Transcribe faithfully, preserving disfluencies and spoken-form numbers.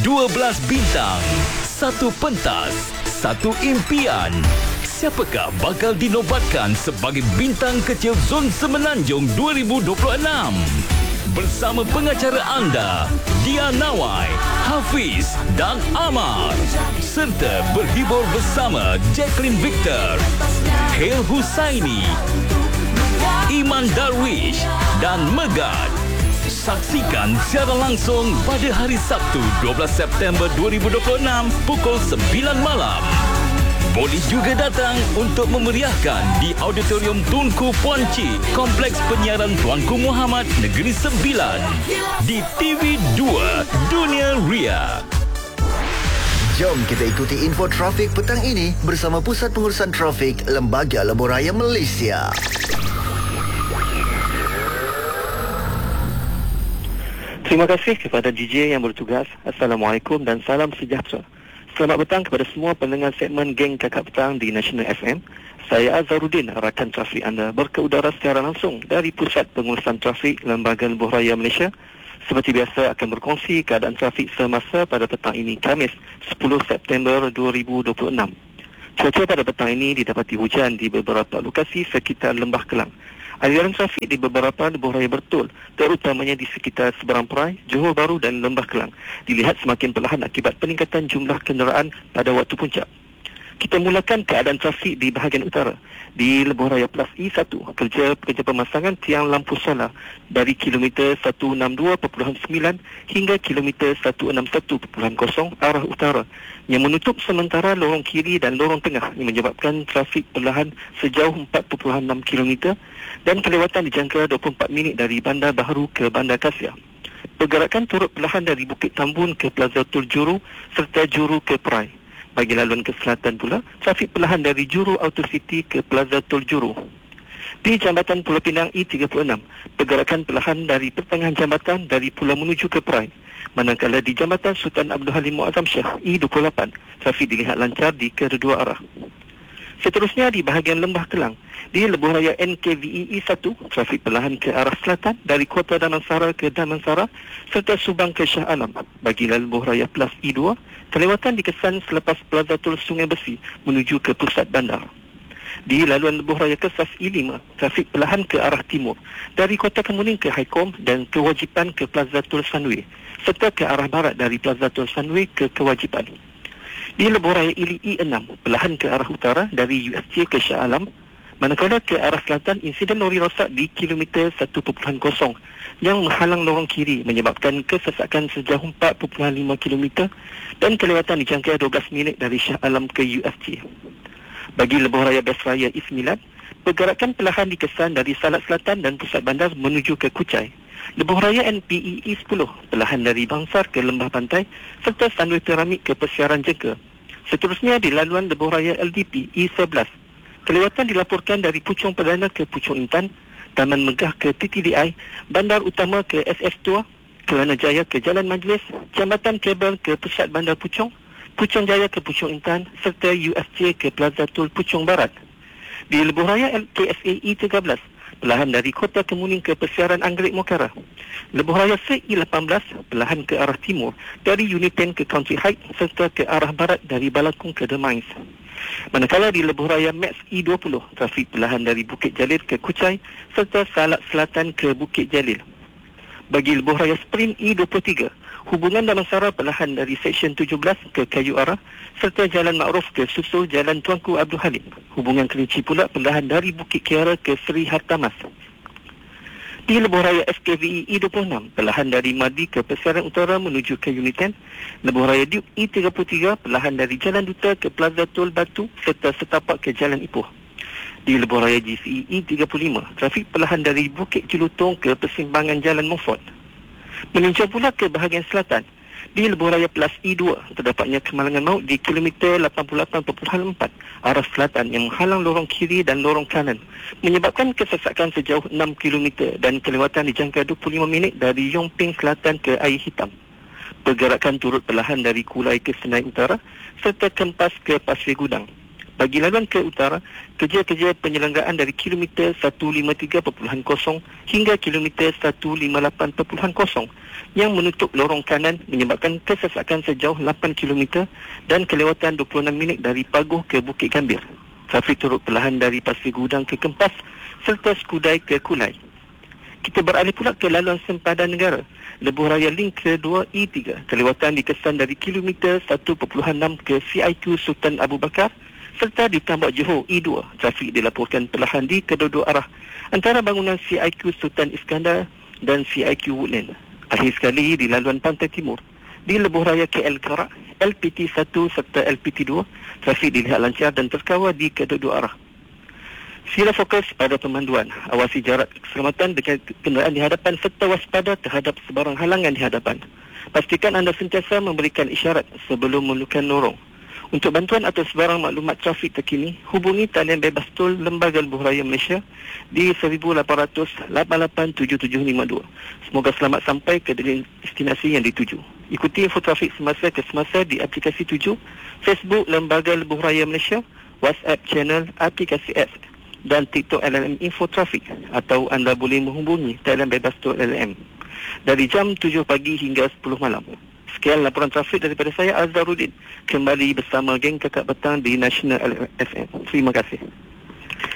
dua belas bintang, satu pentas, satu impian. Siapakah bakal dinobatkan sebagai bintang kecil Zon Semenanjung dua ribu dua puluh enam? Bersama pengacara anda, Dia Nawai, Hafiz dan Amar. Serta berhibur bersama Jacqueline Victor, Hel Husaini, Iman Darwish dan Megat. Saksikan secara langsung pada hari Sabtu dua belas September dua ribu dua puluh enam pukul sembilan malam. Boleh juga datang untuk memeriahkan di Auditorium Tunku Puan Cik, Kompleks Penyiaran Tuanku Muhammad, Negeri Sembilan. Di T V dua Dunia Ria. Jom kita ikuti info trafik petang ini bersama Pusat Pengurusan Trafik Lembaga Lebuh Raya Malaysia. Terima kasih kepada D J yang bertugas. Assalamualaikum dan salam sejahtera. Selamat petang kepada semua pendengar segmen Geng Kakak Petang di National F M. Saya Azharuddin, rakan trafik anda, berkeudara secara langsung dari Pusat Pengurusan Trafik Lembaga Lebuh Raya Malaysia. Seperti biasa akan berkongsi keadaan trafik semasa pada petang ini, Khamis sepuluh September dua ribu dua puluh enam. Cuaca pada petang ini didapati hujan di beberapa lokasi sekitar Lembah Kelang. Aliran trafik di beberapa lebuh raya bertul, terutamanya di sekitar Seberang Perai, Johor Bahru dan Lembah Kelang, dilihat semakin perlahan akibat peningkatan jumlah kenderaan pada waktu puncak. Kita mulakan keadaan trafik di bahagian utara. Di Lebuh Raya Plus E satu, kerja pekerja pemasangan tiang lampu solar dari kilometer seratus enam puluh dua perpuluhan sembilan hingga kilometer seratus enam puluh satu perpuluhan kosong arah utara yang menutup sementara lorong kiri dan lorong tengah yang menyebabkan trafik perlahan sejauh empat perpuluhan enam kilometer dan kelewatan dijangka dua puluh empat minit dari Bandar Baharu ke Bandar Kasia. Pergerakan turut perlahan dari Bukit Tambun ke Plaza Tol Juru serta Juru ke Perai. Bagi laluan ke selatan pula, trafik perlahan dari Juru Auto City ke Plaza Tol Juru. Di Jambatan Pulau Pinang E tiga puluh enam, pergerakan perlahan dari pertengahan jambatan dari Pulau menuju ke Perai. Manakala di Jambatan Sultan Abdul Halim Muazzam Shah E dua puluh lapan, trafik dilihat lancar di kedua arah. Seterusnya di bahagian Lembah Kelang, di Lebuh Raya N K V E E satu, trafik perlahan ke arah selatan dari Kota Damansara ke Damansara serta Subang ke Shah Alam. Bagi Lebuh Raya Plus E dua, kelewatan dikesan selepas Plaza Tol Sungai Besi menuju ke pusat bandar. Di laluan Lebuh Raya Kesas E lima, trafik perlahan ke arah timur dari Kota Kemuning ke Haikom dan Kewajipan ke Plaza Tol Sunway serta ke arah barat dari Plaza Tol Sunway ke Kewajipan. Di Lebuh Raya Ili E enam, perlahan ke arah utara dari U S J ke Shah Alam. Manakala ke arah selatan, insiden lori rosak di kilometer satu perpuluhan kosong yang menghalang lorong kiri menyebabkan kesesakan sejauh empat perpuluhan lima kilometer dan kelewatan dijangka dua belas minit dari Shah Alam ke U S J. Bagi Lebuh Raya Best Raya E sembilan, pergerakan perlahan dikesan dari Salat Selatan dan pusat bandar menuju ke Kuchai. Lebuh Raya N P E E sepuluh, perlahan dari Bangsar ke Lembah Pantai serta Sunway Piramid ke Persiaran Jengka. Seterusnya di laluan Lebuh Raya L D P E sebelas, kelewatan dilaporkan dari Puchong Perdana ke Puchong Intan, Taman Megah ke T T D I, Bandar Utama ke S S dua, Kelana Jaya ke Jalan Majlis, Jambatan Kabel ke Pusat Bandar Puchong, Puchong Jaya ke Puchong Intan serta U S J ke Plaza Tol Puchong Barat. Di Lebuh Raya L K S A E tiga belas, perlahan dari Kota Kemuning ke Persiaran Anggerik Mokara. Lebuh Raya C E lapan belas, perlahan ke arah timur dari Unit sepuluh ke Country Heights serta ke arah barat dari Balakung ke The Mines. Manakala di Lebuh Raya Max E dua puluh, trafik perlahan dari Bukit Jalil ke Kuchai serta Salat Selatan ke Bukit Jalil. Bagi Lebuh Raya Sprint E dua puluh tiga, hubungan Damansara perlahan dari Seksyen tujuh belas ke Kayu Arah serta Jalan Ma'ruf ke susul Jalan Tuanku Abdul Halim. Hubungan Kerinci pula perlahan dari Bukit Kiara ke Seri Hartamas. Di Lebuh Raya S K V E E dua puluh enam, perlahan dari Madi ke Persiaran Utara menuju ke Unit sepuluh. Lebuh Raya Duke E tiga puluh tiga, perlahan dari Jalan Duta ke Plaza Tol Batu serta setapak ke Jalan Ipoh. Di Lebuh Raya G C E E tiga puluh lima, trafik perlahan dari Bukit Jelutong ke persimpangan Jalan Montfort. Meninjau pula ke bahagian selatan, di Lebuh Raya Plus E dua, terdapatnya kemalangan maut di kilometer lapan puluh lapan perpuluhan empat arah selatan yang menghalang lorong kiri dan lorong kanan, menyebabkan kesesakan sejauh enam kilometer dan kelewatan dijangka dua puluh lima minit dari Yongping Selatan ke Air Hitam. Pergerakan turut perlahan dari Kulai ke Senai Utara serta Kempas ke Pasir Gudang. Bagi laluan ke utara, kerja-kerja penyelenggaraan dari kilometer seratus lima puluh tiga perpuluhan kosong hingga kilometer seratus lima puluh lapan perpuluhan kosong yang menutup lorong kanan menyebabkan kesesakan sejauh lapan kilometer dan kelewatan dua puluh enam minit dari Paguh ke Bukit Gambir. Trafik turut perlahan dari Pasir Gudang ke Kempas serta Skudai ke Kulai. Kita beralih pula ke laluan sempadan negara. Lebuh Raya Link kedua E tiga. Kelewatan dikesan dari kilometer satu perpuluhan enam ke C I Q Sultan Abu Bakar serta di Tambak Johor E dua. Trafik dilaporkan perlahan di kedua-dua arah antara bangunan C I Q Sultan Iskandar dan C I Q Woodland. Akhir sekali di laluan Pantai Timur. Di Lebuh Raya K L Karak, L P T satu serta L P T dua, trafik dilihat lancar dan terkawal di kedua-dua arah. Sila fokus pada pemanduan. Awasi jarak keselamatan dengan kenderaan di hadapan serta waspada terhadap sebarang halangan di hadapan. Pastikan anda sentiasa memberikan isyarat sebelum memerlukan lorong. Untuk bantuan atau sebarang maklumat trafik terkini, hubungi talian bebas tol Lembaga Lebuh Raya Malaysia di seribu lapan ratus lapan lapan tujuh tujuh lima dua. Semoga selamat sampai ke destinasi yang dituju. Ikuti info trafik semasa ke semasa di aplikasi tujuh, Facebook Lembaga Lebuh Raya Malaysia, WhatsApp channel aplikasi X dan TikTok L L M Info Trafik, atau anda boleh menghubungi talian bebas tol L L M dari jam tujuh pagi hingga sepuluh malam. Sekian laporan trafik daripada saya, Azharuddin. Kembali bersama geng Kakak Petang di National F M. Terima kasih.